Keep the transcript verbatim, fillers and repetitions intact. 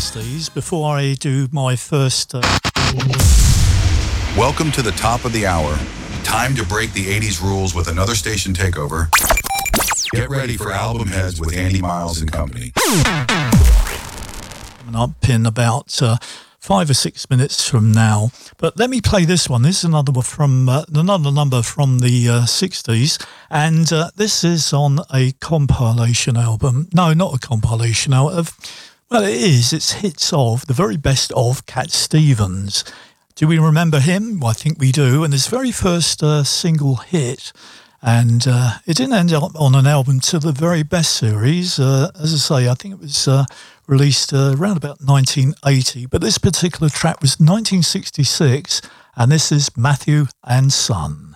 sixties before I do my first... Uh... Welcome to the top of the hour. Time to break the eighties rules with another station takeover. Get ready for Album Heads with Andy Miles and Company. Coming up in about uh, five or six minutes from now. But let me play this one. This is another one from uh, another number from the uh, sixties, and uh, this is on a compilation album. No, not a compilation album. Well, it is. It's hits of the very best of Cat Stevens. Do we remember him? Well, I think we do. And his very first uh, single hit. And uh, it didn't end up on an album to the very best series. Uh, as I say, I think it was uh, released uh, around about nineteen eighty. But this particular track was nineteen sixty-six, and this is Matthew and Son.